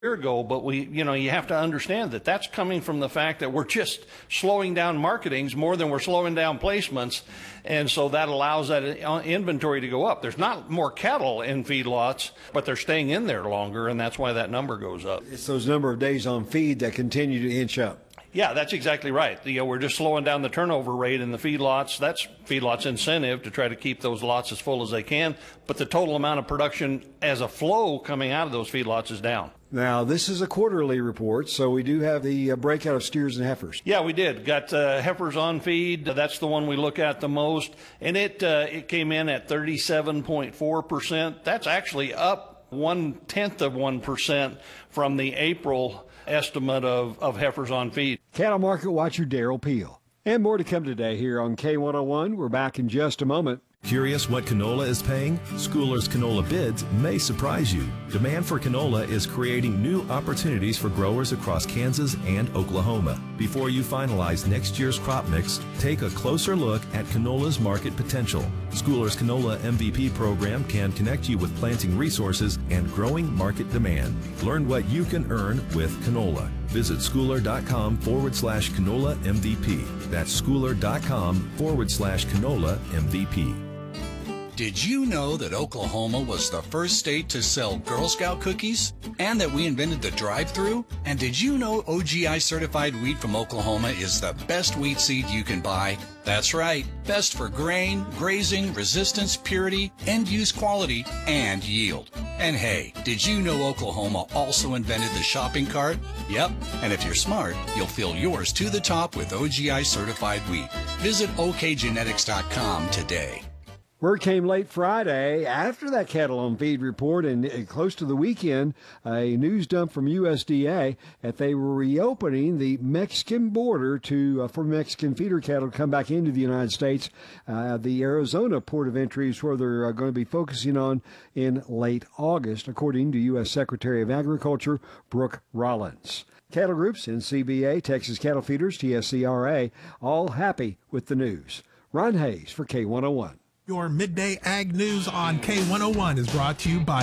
year ago, but you have to understand that that's coming from the fact that we're just slowing down marketings more than we're slowing down placements, and so that allows that inventory to go up. There's not more cattle in feedlots, but they're staying in there longer, and that's why that number goes up. It's those number of days on feed that continue to inch up. Yeah, that's exactly right. We're just slowing down the turnover rate in the feedlots. That's feedlots' incentive to try to keep those lots as full as they can, but the total amount of production as a flow coming out of those feedlots is down. Now, this is a quarterly report, so we do have the breakout of steers and heifers. Yeah, we did. Got heifers on feed. That's the one we look at the most, and it came in at 37.4%. That's actually up 0.1% from the April estimate of heifers on feed. Cattle market watcher Darrell Peel. And more to come today here on K101. We're back in just a moment. Curious what canola is paying? Schooler's canola bids may surprise you. Demand for canola is creating new opportunities for growers across Kansas and Oklahoma. Before you finalize next year's crop mix, take a closer look at canola's market potential. Schooler's Canola MVP program can connect you with planting resources and growing market demand. Learn what you can earn with canola. Visit schooler.com/canola MVP. That's schooler.com/canola MVP. Did you know that Oklahoma was the first state to sell Girl Scout cookies? And that we invented the drive-thru? And did you know OGI certified wheat from Oklahoma is the best wheat seed you can buy? That's right. Best for grain, grazing, resistance, purity, end-use quality, and yield. And hey, did you know Oklahoma also invented the shopping cart? Yep. And if you're smart, you'll fill yours to the top with OGI certified wheat. Visit okgenetics.com today. Word came late Friday after that cattle on feed report and close to the weekend, a news dump from USDA that they were reopening the Mexican border for Mexican feeder cattle to come back into the United States. The Arizona port of entry is where they're going to be focusing on in late August, according to U.S. Secretary of Agriculture Brooke Rollins. Cattle groups, NCBA, Texas Cattle Feeders, TSCRA, all happy with the news. Ron Hayes for K101. Your midday ag news on K101 is brought to you by